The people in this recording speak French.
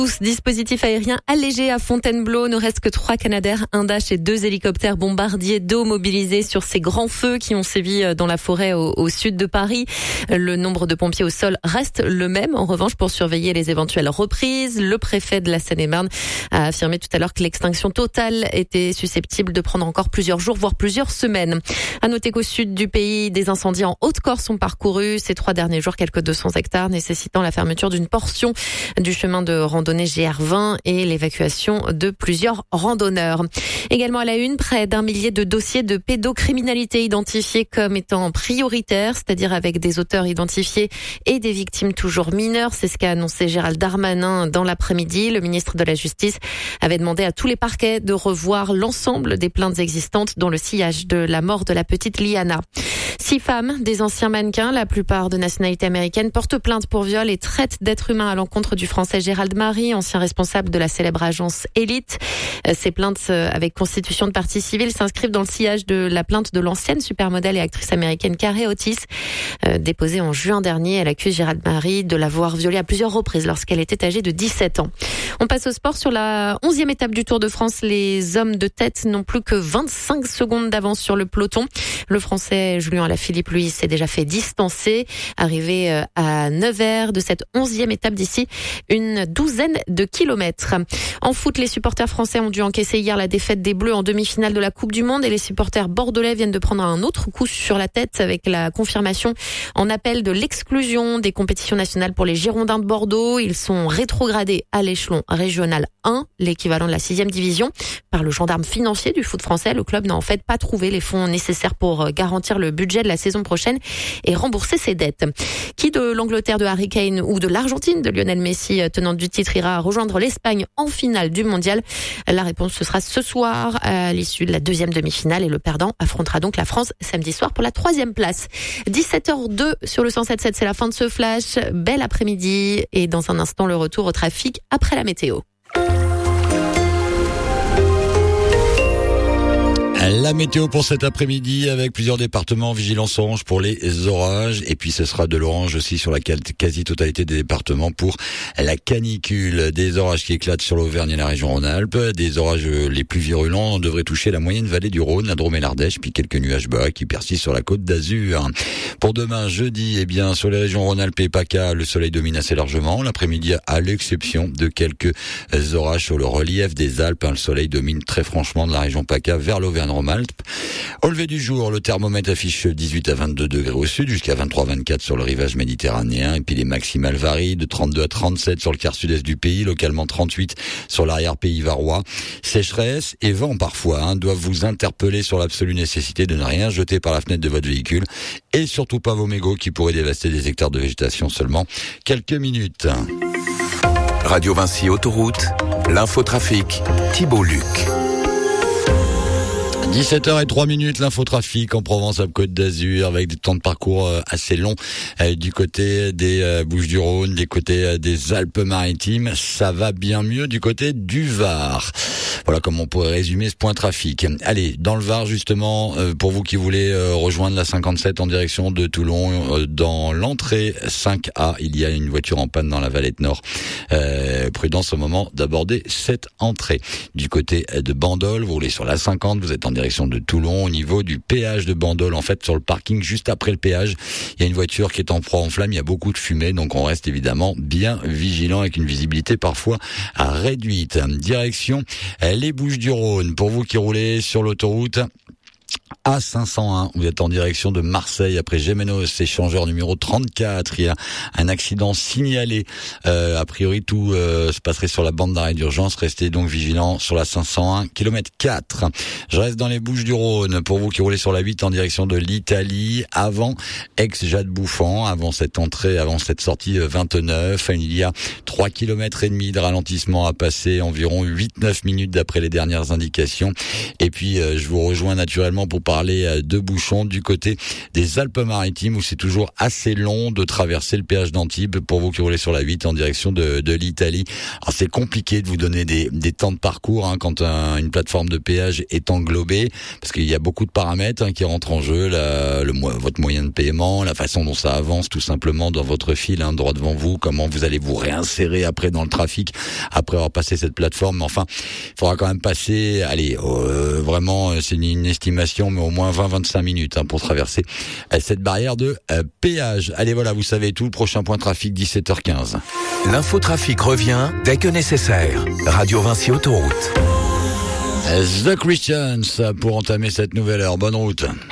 Dispositif aérien allégé à Fontainebleau. Ne reste que 3 Canadair, un Dash et 2 hélicoptères bombardiers d'eau mobilisés sur ces grands feux qui ont sévi dans la forêt au sud de Paris. Le nombre de pompiers au sol reste le même. En revanche, pour surveiller les éventuelles reprises, le préfet de la Seine-et-Marne a affirmé tout à l'heure que l'extinction totale était susceptible de prendre encore plusieurs jours, voire plusieurs semaines. À noter qu'au sud du pays, des incendies en Haute-Corse sont parcourus ces 3 derniers jours, quelques 200 hectares nécessitant la fermeture d'une portion du chemin de randonnée GR20 et l'évacuation de plusieurs randonneurs. Également à la une, près d'1 millier de dossiers de pédocriminalité identifiés comme étant prioritaires, c'est-à-dire avec des auteurs identifiés et des victimes toujours mineures. C'est ce qu'a annoncé Gérald Darmanin dans l'après-midi. Le ministre de la Justice avait demandé à tous les parquets de revoir l'ensemble des plaintes existantes dans le sillage de la mort de la petite Liana. 6 femmes, des anciens mannequins, la plupart de nationalité américaine, portent plainte pour viol et traitent d'être humain à l'encontre du français Gérald Marie, ancien responsable de la célèbre agence Elite. Ces plaintes avec constitution de partie civile s'inscrivent dans le sillage de la plainte de l'ancienne supermodèle et actrice américaine Carey Otis, déposée en juin dernier. Elle accuse Gérald Marie de l'avoir violée à plusieurs reprises lorsqu'elle était âgée de 17 ans. On passe au sport. Sur la 11e étape du Tour de France, les hommes de tête n'ont plus que 25 secondes d'avance sur le peloton. Le français Julien Alaphilippe, lui, s'est déjà fait distancer. Arrivé à Nevers de cette 11e étape d'ici une douzaine de kilomètres. En foot, les supporters français ont dû encaisser hier la défaite des Bleus en demi-finale de la Coupe du Monde et les supporters bordelais viennent de prendre un autre coup sur la tête avec la confirmation en appel de l'exclusion des compétitions nationales pour les Girondins de Bordeaux. Ils sont rétrogradés à l'échelon régional 1, l'équivalent de la 6e division, par le gendarme financier du foot français. Le club n'a en fait pas trouvé les fonds nécessaires pour garantir le budget de la saison prochaine et rembourser ses dettes. Qui de l'Angleterre de Harry Kane ou de l'Argentine de Lionel Messi, tenante du titre, ira rejoindre l'Espagne en finale du mondial? La réponse, ce sera ce soir à l'issue de la 2e demi-finale et le perdant affrontera donc la France samedi soir pour la 3e place. 17h02 sur le 107.7, c'est la fin de ce flash. Bel après-midi et dans un instant le retour au trafic après la météo. La météo pour cet après-midi avec plusieurs départements, vigilance orange pour les orages et puis ce sera de l'orange aussi sur la quasi-totalité des départements pour la canicule. Des orages qui éclatent sur l'Auvergne et la région Rhône-Alpes, des orages les plus virulents devraient toucher la moyenne vallée du Rhône, la Drôme et l'Ardèche, puis quelques nuages bas qui persistent sur la côte d'Azur. Pour demain jeudi, eh bien sur les régions Rhône-Alpes et PACA, le soleil domine assez largement. L'après-midi, à l'exception de quelques orages sur le relief des Alpes, le soleil domine très franchement de la région PACA vers l'Auvergne-Rhône-Alpes. Au lever du jour, le thermomètre affiche 18 à 22 degrés au sud, jusqu'à 23-24 sur le rivage méditerranéen. Et puis les maximales varient de 32 à 37 sur le quart sud-est du pays, localement 38 sur l'arrière-pays varois. Sécheresse et vent parfois doivent vous interpeller sur l'absolue nécessité de ne rien jeter par la fenêtre de votre véhicule et surtout pas vos mégots qui pourraient dévaster des hectares de végétation seulement quelques minutes. Radio Vinci Autoroute, l'infotrafic, Thibault Luc. 17h03, l'infotrafic en Provence-Alpes-Côte d'Azur avec des temps de parcours assez longs du côté des Bouches-du-Rhône, des côtés des Alpes-Maritimes. Ça va bien mieux du côté du Var. Voilà comment on pourrait résumer ce point trafic. Allez, dans le Var justement, pour vous qui voulez rejoindre la 57 en direction de Toulon, dans l'entrée 5A, il y a une voiture en panne dans la Valette Nord. Prudence au moment d'aborder cette entrée. Du côté de Bandol, vous roulez sur la 50, vous êtes en direction de Toulon, au niveau du péage de Bandol, en fait sur le parking juste après le péage, il y a une voiture qui est en proie en flamme, il y a beaucoup de fumée, donc on reste évidemment bien vigilant avec une visibilité parfois réduite. Direction les Bouches-du-Rhône, pour vous qui roulez sur l'autoroute A501, vous êtes en direction de Marseille après Gémenos, échangeur numéro 34. Il y a un accident signalé. A priori, tout se passerait sur la bande d'arrêt d'urgence. Restez donc vigilants sur la 501, kilomètre 4. Je reste dans les Bouches-du-Rhône. Pour vous qui roulez sur la 8 en direction de l'Italie, avant Aix-Jade-Bouffant, avant cette entrée, avant cette sortie 29, il y a 3 km et demi de ralentissement à passer, environ 8-9 minutes d'après les dernières indications. Et puis, je vous rejoins naturellement pour parler parler de bouchons du côté des Alpes-Maritimes où c'est toujours assez long de traverser le péage d'Antibes pour vous qui roulez sur la 8 en direction de l'Italie. Alors c'est compliqué de vous donner des temps de parcours quand une plateforme de péage est englobée parce qu'il y a beaucoup de paramètres qui rentrent en jeu, votre moyen de paiement, la façon dont ça avance tout simplement dans votre fil droit devant vous, comment vous allez vous réinsérer après dans le trafic après avoir passé cette plateforme. Mais enfin, il faudra quand même passer, vraiment c'est une estimation, mais au moins 20-25 minutes pour traverser cette barrière de péage. Allez, voilà, vous savez tout. Le prochain point trafic, 17h15. L'infotrafic revient dès que nécessaire. Radio Vinci Autoroute. The Christians pour entamer cette nouvelle heure. Bonne route.